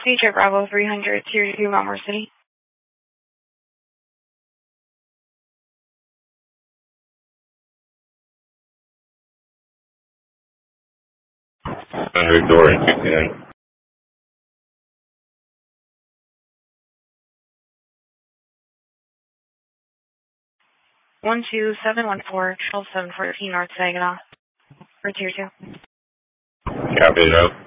Feature Bravo 300, Tier 2, Commerce City. Victoria, 69. 12714, 12714 North Saginaw. For Tier 2. Copy it up.